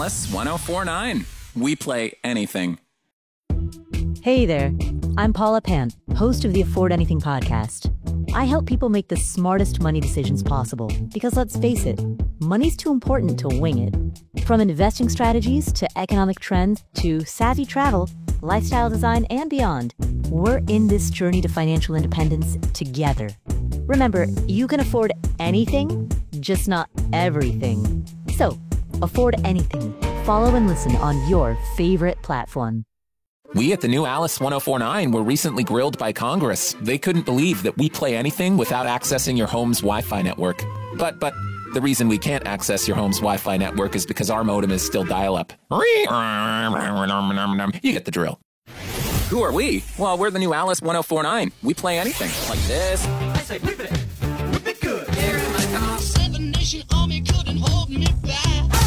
Alice 1049. We play anything. Hey there, I'm Paula Pant, host of the Afford Anything podcast. I help people make the smartest money decisions possible because, let's face it, money's too important to wing it. From investing strategies to economic trends to savvy travel, lifestyle design, and beyond, we're in this journey to financial independence together. Remember, you can afford anything, just not everything. So, afford anything. Follow and listen on your favorite platform. We at the new Alice 1049 were recently grilled by Congress. They couldn't believe that we play anything without accessing your home's Wi-Fi network. But the reason we can't access your home's Wi-Fi network is because our modem is still dial-up. You get the drill. Who are we? Well, we're the new Alice 1049. We play anything. Like this. I say whip it. Whip it good. Here in my car. Seven Nation Army couldn't hold me back.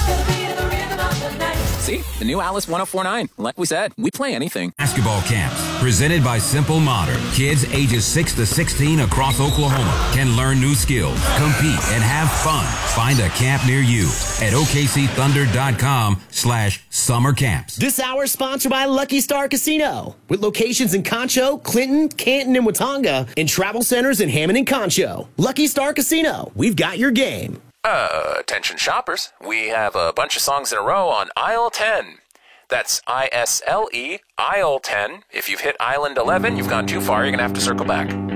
See? The new Alice 1049. Like we said, we play anything. Basketball camps presented by Simple Modern. Kids ages 6 to 16 across Oklahoma can learn new skills, compete, and have fun. Find a camp near you at OKCThunder.com/summer camps. This hour is sponsored by Lucky Star Casino, with locations in Concho, Clinton, Canton, and Watonga, and travel centers in Hammond and Concho. Lucky Star Casino, we've got your game. Attention shoppers. We have a bunch of songs in a row on aisle 10. That's ISLE, aisle 10. If you've hit island 11, you've gone too far. You're going to have to circle back.